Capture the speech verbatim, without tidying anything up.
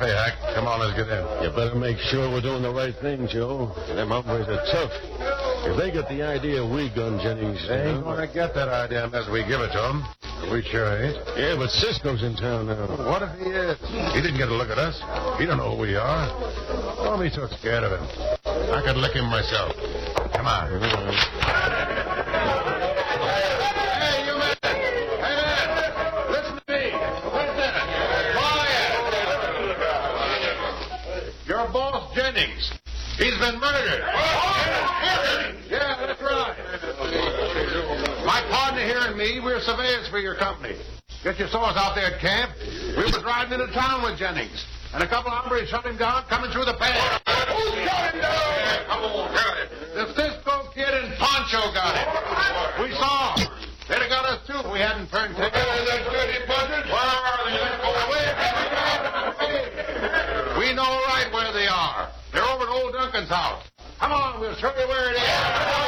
Okay, Hack. Come on, let's get in. You better make sure we're doing the right thing, Joe. Them hombres are tough. If they get the idea we gun Jennings... They ain't going to get that idea unless we give it to them. We sure ain't. Yeah, but Cisco's in town now. What if he is? He didn't get a look at us. He don't know who we are. Don't be so scared of him. I could lick him myself. Come on. Hey, you men! Hey, man! Listen to me! Listen! Quiet! Your boss, Jennings. He's been murdered. Yeah, that's right. My partner here and me, we're surveyors for your company. Get your saws out there at camp. We was riding into town with Jennings, and a couple of hombres shot him down coming through the path. Who shot him down? Yeah, come on, tell it. The Cisco kid and Poncho got him. We saw him. They'd have got us, too, if we hadn't turned tickets. Well, that's good, buzzards. Where are they? We know right where they are. They're over at old Duncan's house. Come on, we'll show you where it is.